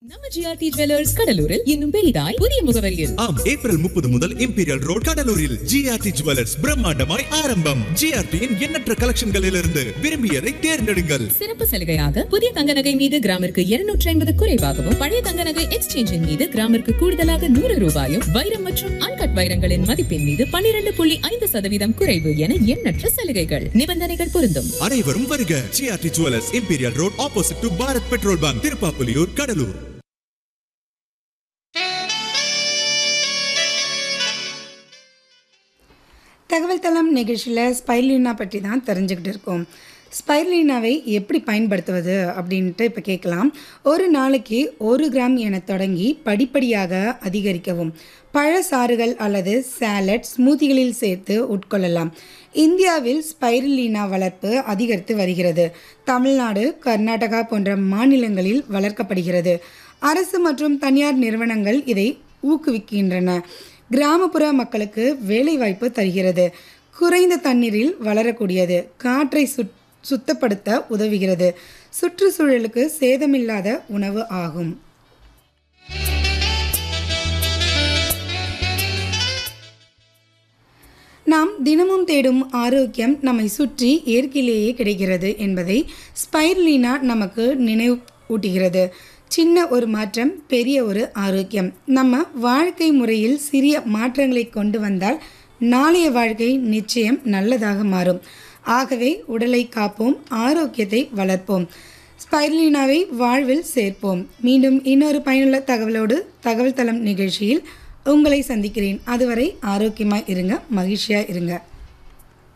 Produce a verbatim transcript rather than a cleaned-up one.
நம்ம GRT jewellers கடலூரில் இன்னும் பெரிதாய் புதிய முகவரியில் ஆம் ஏப்ரல் முப்பது முதல் இம்பீரியல் ரோட் கடலூரில் ஜிஆர்டி ஜுவல்லர்ஸ் பிரம்மாண்டமாய் ஆரம்பம். ஜிஆர்டியின் எண்ணற்ற கலெக்ஷன்களிலிருந்து விரும்பியதை தேர்ந்தெடுங்கள். சிறப்பு சலுகையாக புதிய தங்க நகை மீது கிராமிற்கு இருநூற்றி ஐம்பது குறைவாகவும் பழைய தங்க நகை எக்ஸ்சேஞ்சின் மீது கிராமிற்கு கூடுதலாக நூறு ரூபாயும் வைரம் மற்றும் அன்கட் வைரங்களின் மதிப்பின் மீது பன்னிரண்டு புள்ளி ஐந்து சதவீதம் குறைவு என எண்ணற்ற சலுகைகள் நிபந்தனைகள் பொருந்தும். அனைவரும் வருக. GRT jewellers imperial road opposite to Bharat petrol bunk, Tiruppapuliyur, Cuddalore. தகவல் தளம் நிகழ்ச்சியில் ஸ்பைருலினா பற்றி தான் தெரிஞ்சுக்கிட்டு இருக்கோம். ஸ்பைருலினாவை எப்படி பயன்படுத்துவது அப்படின்ட்டு இப்போ கேட்கலாம். ஒரு நாளைக்கு ஒரு கிராம் என தொடங்கி படிப்படியாக அதிகரிக்கவும். பழச்சாறுகள் அல்லது சாலட், ஸ்மூத்திகளில் சேர்த்து உட்கொள்ளலாம். இந்தியாவில் ஸ்பைருலினா வளர்ப்பு அதிகரித்து வருகிறது. தமிழ்நாடு, கர்நாடகா போன்ற மாநிலங்களில் வளர்க்கப்படுகிறது. அரசு மற்றும் தனியார் நிறுவனங்கள் இதை ஊக்குவிக்கின்றன. கிராமப்புற மக்களுக்கு வேலைவாய்ப்பு தருகிறது. குறைந்த தண்ணீரில் வளரக்கூடியது. காற்றை சுத் சுத்தப்படுத்த உதவுகிறது. சுற்றுச்சூழலுக்கு சேதமில்லாத உணவு ஆகும். நாம் தினமும் தேடும் ஆரோக்கியம் நம்மை சுற்றி இயற்கையிலேயே கிடைக்கிறது என்பதை ஸ்பைருலினா நமக்கு நினைவூட்டுகிறது. சின்ன ஒரு மாற்றம், பெரிய ஒரு ஆரோக்கியம். நம்ம வாழ்க்கை முறையில் சிறிய மாற்றங்களை கொண்டு வந்தால் நாளைய வாழ்க்கை நிச்சயம் நல்லதாக மாறும். ஆகவே உடலை காப்போம், ஆரோக்கியத்தை வளர்ப்போம், ஸ்பைருலினாவை வாழ்வில் சேர்ப்போம். மீண்டும் இன்னொரு பயனுள்ள தகவலோடு தகவல் தளம் நிகழ்ச்சியில் உங்களை சந்திக்கிறேன். அதுவரை ஆரோக்கியமாக இருங்க, மகிழ்ச்சியாக இருங்க.